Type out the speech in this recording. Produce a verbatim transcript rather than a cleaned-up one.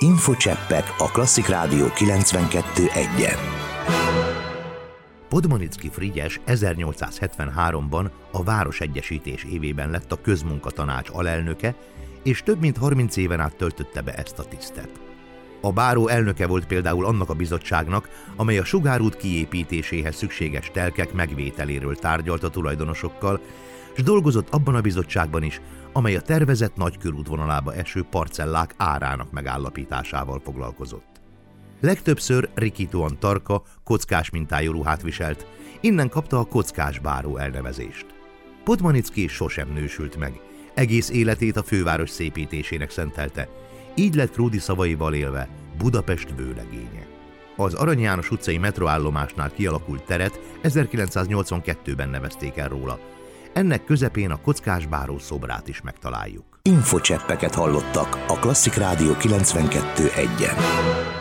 Infocseppek a Klasszik Rádió kilencvenkettő egyen. Podmanicki Frigyes ezernyolcszázhetvenháromban a Városegyesítés évében lett a Közmunkatanács alelnöke, és több mint harminc éven át töltötte be ezt a tisztet. A báró elnöke volt például annak a bizottságnak, amely a sugárút kiépítéséhez szükséges telkek megvételéről tárgyalt a tulajdonosokkal, s dolgozott abban a bizottságban is, amely a tervezett nagykörútvonalába eső parcellák árának megállapításával foglalkozott. Legtöbbször rikítóan tarka, kockás mintájú ruhát viselt, innen kapta a kockás báró elnevezést. Podmanicki sosem nősült meg, egész életét a főváros szépítésének szentelte, így lett Krúdy szavaival élve Budapest vőlegénye. Az Arany János utcai metroállomásnál kialakult teret ezerkilencszáznyolcvankettőben nevezték el róla. Ennek közepén a kockás báró szobrát is megtaláljuk. Infocseppeket hallottak a Klasszik Rádió kilencvenkettő egyen.